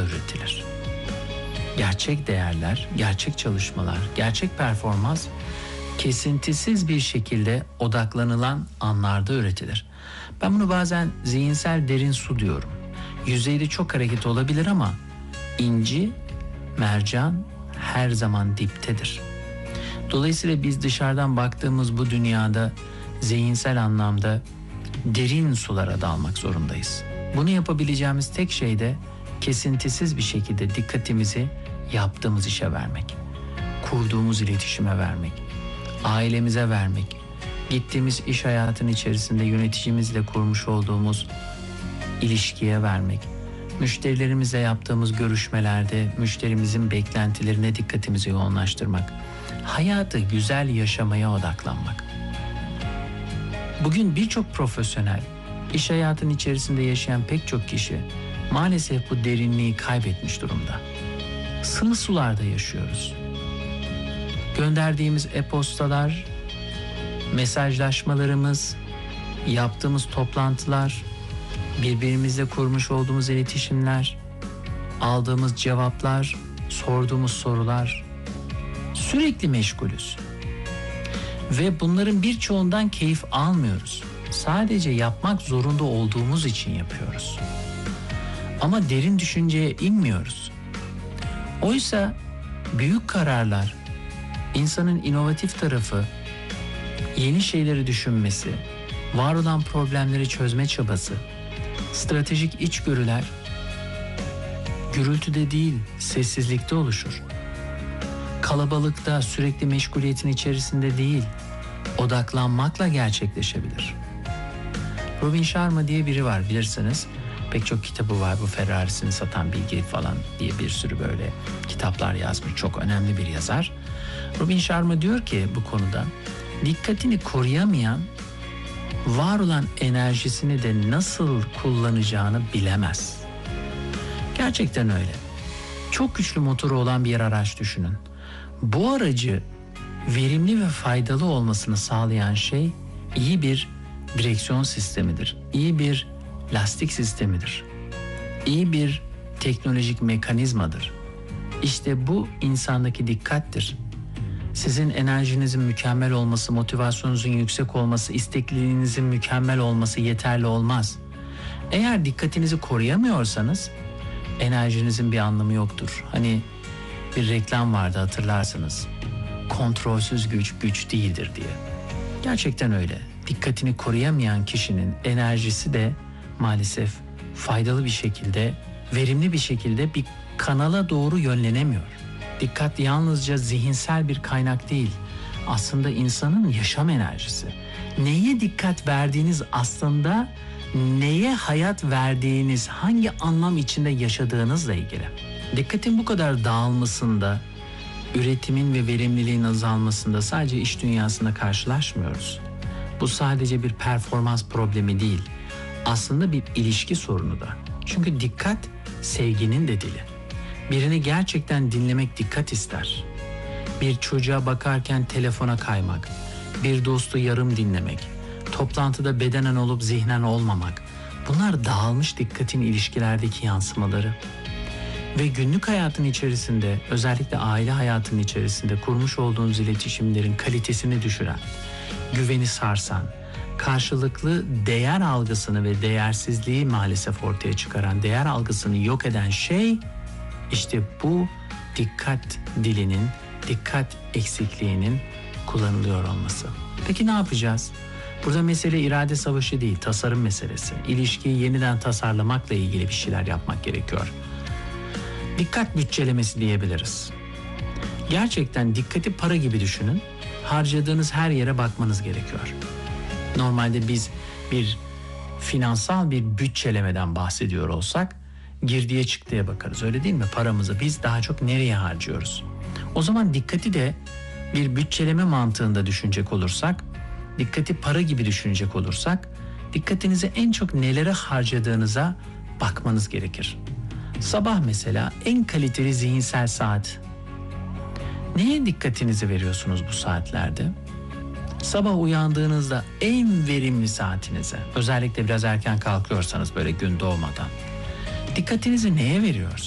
üretilir. Gerçek değerler, gerçek çalışmalar, gerçek performans kesintisiz bir şekilde odaklanılan anlarda üretilir. Ben bunu bazen zihinsel derin su diyorum. Yüzeyde çok hareket olabilir ama inci, mercan her zaman diptedir. Dolayısıyla biz dışarıdan baktığımız bu dünyada zihinsel anlamda derin sulara dalmak zorundayız. Bunu yapabileceğimiz tek şey de kesintisiz bir şekilde dikkatimizi yaptığımız işe vermek, kurduğumuz iletişime vermek, ailemize vermek, gittiğimiz iş hayatının içerisinde yöneticimizle kurmuş olduğumuz ilişkiye vermek, müşterilerimizle yaptığımız görüşmelerde müşterimizin beklentilerine dikkatimizi yoğunlaştırmak, hayatı güzel yaşamaya odaklanmak. Bugün birçok profesyonel, iş hayatının içerisinde yaşayan pek çok kişi maalesef bu derinliği kaybetmiş durumda. Sığ sularda yaşıyoruz. Gönderdiğimiz e-postalar, mesajlaşmalarımız, yaptığımız toplantılar, birbirimizle kurmuş olduğumuz iletişimler, aldığımız cevaplar, sorduğumuz sorular, sürekli meşgulüz. Ve bunların birçoğundan keyif almıyoruz. Sadece yapmak zorunda olduğumuz için yapıyoruz. Ama derin düşünceye inmiyoruz. Oysa büyük kararlar, insanın inovatif tarafı, yeni şeyleri düşünmesi, var olan problemleri çözme çabası, stratejik içgörüler gürültüde değil, sessizlikte oluşur. Kalabalıkta, sürekli meşguliyetin içerisinde değil, odaklanmakla gerçekleşebilir. Robin Sharma diye biri var, bilirsiniz. Pek çok kitabı var, bu Ferrari'sini satan bilgi falan diye bir sürü böyle kitaplar yazmış. Çok önemli bir yazar. Robin Sharma diyor ki bu konuda, dikkatini koruyamayan var olan enerjisini de nasıl kullanacağını bilemez. Gerçekten öyle. Çok güçlü motoru olan bir araç düşünün. Bu aracı verimli ve faydalı olmasını sağlayan şey iyi bir direksiyon sistemidir. İyi bir lastik sistemidir. İyi bir teknolojik mekanizmadır. İşte bu insandaki dikkattir. Sizin enerjinizin mükemmel olması, motivasyonunuzun yüksek olması, istekliliğinizin mükemmel olması yeterli olmaz. Eğer dikkatinizi koruyamıyorsanız enerjinizin bir anlamı yoktur. Hani bir reklam vardı, hatırlarsınız. Kontrolsüz güç, güç değildir diye. Gerçekten öyle. Dikkatini koruyamayan kişinin enerjisi de maalesef faydalı bir şekilde, verimli bir şekilde bir kanala doğru yönlenemiyor. Dikkat yalnızca zihinsel bir kaynak değil. Aslında insanın yaşam enerjisi. Neye dikkat verdiğiniz aslında neye hayat verdiğiniz, hangi anlam içinde yaşadığınızla ilgili. Dikkatin bu kadar dağılmasında, üretimin ve verimliliğin azalmasında sadece iş dünyasında karşılaşmıyoruz. Bu sadece bir performans problemi değil. Aslında bir ilişki sorunu da. Çünkü dikkat sevginin de dili. Birini gerçekten dinlemek dikkat ister. Bir çocuğa bakarken telefona kaymak, bir dostu yarım dinlemek, toplantıda bedenen olup zihnen olmamak. Bunlar dağılmış dikkatin ilişkilerdeki yansımaları. Ve günlük hayatın içerisinde, özellikle aile hayatının içerisinde kurmuş olduğunuz iletişimlerin kalitesini düşüren, güveni sarsan, karşılıklı değer algısını ve değersizliği maalesef ortaya çıkaran, değer algısını yok eden şey, işte bu dikkat dilinin, dikkat eksikliğinin kullanılıyor olması. Peki ne yapacağız? Burada mesele irade savaşı değil, tasarım meselesi. İlişkiyi yeniden tasarlamakla ilgili bir şeyler yapmak gerekiyor. Dikkat bütçelemesi diyebiliriz. Gerçekten dikkati para gibi düşünün. Harcadığınız her yere bakmanız gerekiyor. Normalde biz bir finansal bir bütçelemeden bahsediyor olsak girdiye çıktıya bakarız, öyle değil mi? Paramızı biz daha çok nereye harcıyoruz? O zaman dikkati de bir bütçeleme mantığında düşünecek olursak, dikkati para gibi düşünecek olursak, dikkatinizi en çok nelere harcadığınıza bakmanız gerekir. Sabah mesela en kaliteli zihinsel saat. Neye dikkatinizi veriyorsunuz bu saatlerde? Sabah uyandığınızda en verimli saatinize, özellikle biraz erken kalkıyorsanız böyle gün doğmadan, dikkatinizi neye veriyorsunuz?